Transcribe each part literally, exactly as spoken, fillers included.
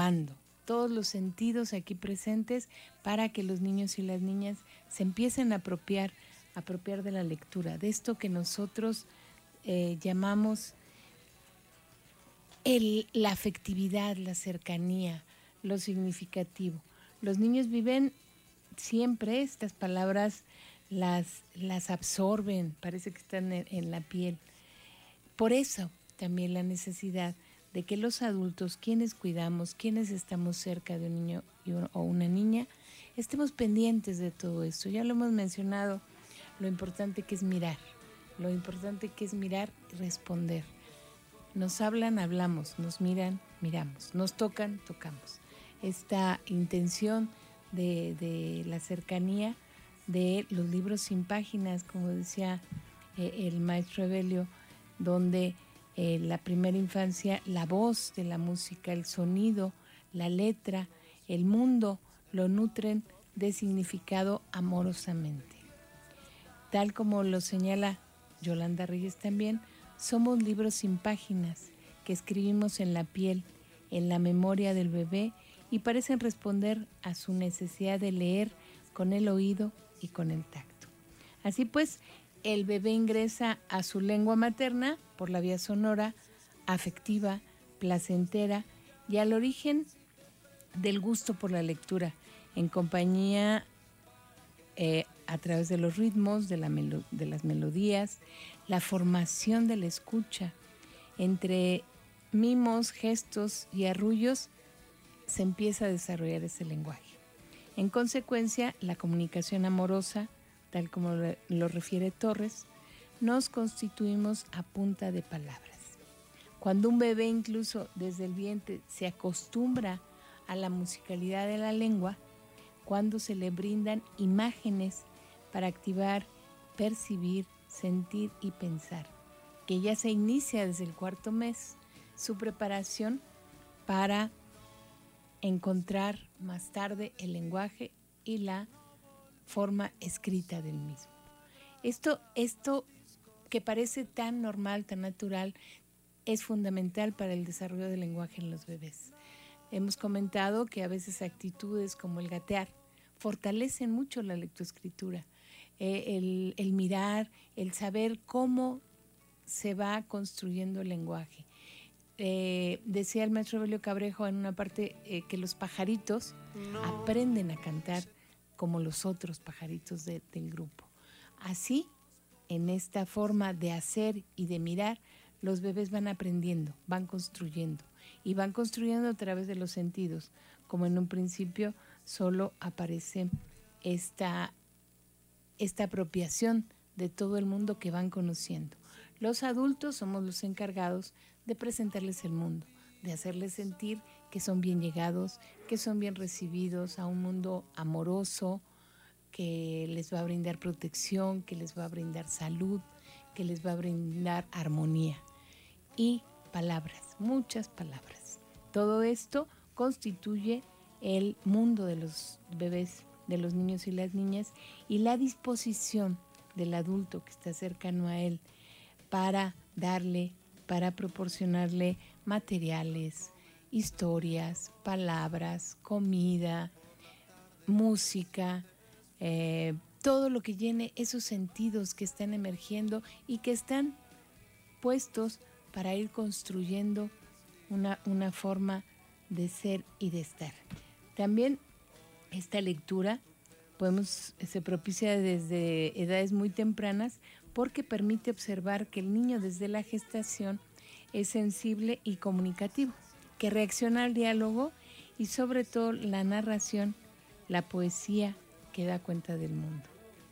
todos los sentidos aquí presentes para que los niños y las niñas se empiecen a apropiar, apropiar de la lectura, de esto que nosotros eh, llamamos el, la afectividad, la cercanía, lo significativo. Los niños viven siempre estas palabras, las, las absorben, parece que están en, en la piel. Por eso también la necesidad de que los adultos, quienes cuidamos, quienes estamos cerca de un niño y un, o una niña, estemos pendientes de todo esto. Ya lo hemos mencionado, lo importante que es mirar, lo importante que es mirar y responder. Nos hablan, hablamos, nos miran, miramos, nos tocan, tocamos. Esta intención de, de la cercanía de los libros sin páginas, como decía eh, el maestro Evelio, donde eh, la primera infancia, la voz de la música, el sonido, la letra, el mundo, lo nutren de significado amorosamente. Tal como lo señala Yolanda Reyes también, somos libros sin páginas que escribimos en la piel, en la memoria del bebé y parecen responder a su necesidad de leer con el oído y con el tacto. Así pues, el bebé ingresa a su lengua materna por la vía sonora, afectiva, placentera y al origen del gusto por la lectura, en compañía eh, a través de los ritmos, de, la melo- de las melodías, la formación de la escucha. Entre mimos, gestos y arrullos se empieza a desarrollar ese lenguaje. En consecuencia, la comunicación amorosa, tal como lo refiere Torres, nos constituimos a punta de palabras. Cuando un bebé incluso desde el vientre se acostumbra a la musicalidad de la lengua, cuando se le brindan imágenes para activar, percibir, sentir y pensar, que ya se inicia desde el cuarto mes su preparación para encontrar más tarde el lenguaje y la forma escrita del mismo. Esto, esto que parece tan normal, tan natural, es fundamental para el desarrollo del lenguaje en los bebés. Hemos comentado que a veces actitudes como el gatear fortalecen mucho la lectoescritura, eh, el, el mirar, el saber cómo se va construyendo el lenguaje. Eh, decía el maestro Evelio Cabrejo en una parte eh, que los pajaritos no aprenden a cantar como los otros pajaritos de, del grupo. Así, en esta forma de hacer y de mirar, los bebés van aprendiendo, van construyendo y van construyendo a través de los sentidos, como en un principio solo aparece esta, esta apropiación de todo el mundo que van conociendo. Los adultos somos los encargados de presentarles el mundo, de hacerles sentir que son bien llegados, que son bien recibidos a un mundo amoroso, que les va a brindar protección, que les va a brindar salud, que les va a brindar armonía y palabras, muchas palabras. Todo esto constituye el mundo de los bebés, de los niños y las niñas y la disposición del adulto que está cercano a él para darle, para proporcionarle materiales, historias, palabras, comida, música, eh, todo lo que llene esos sentidos que están emergiendo y que están puestos para ir construyendo una, una forma de ser y de estar. También esta lectura podemos, se propicia desde edades muy tempranas porque permite observar que el niño desde la gestación es sensible y comunicativo, que reacciona al diálogo y sobre todo la narración, la poesía que da cuenta del mundo.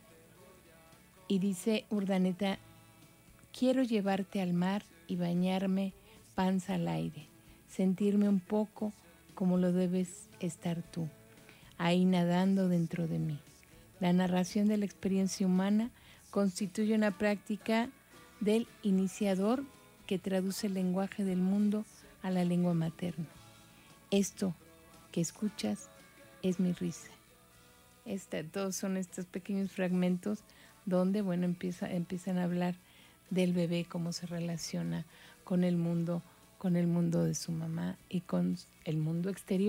Y dice Urdaneta, quiero llevarte al mar y bañarme panza al aire, sentirme un poco como lo debes estar tú, ahí nadando dentro de mí. La narración de la experiencia humana constituye una práctica del iniciador que traduce el lenguaje del mundo a la lengua materna. Esto que escuchas es mi risa. Esta, todos son estos pequeños fragmentos donde, bueno, empieza, empiezan a hablar del bebé, cómo se relaciona con el mundo, con el mundo de su mamá y con el mundo exterior.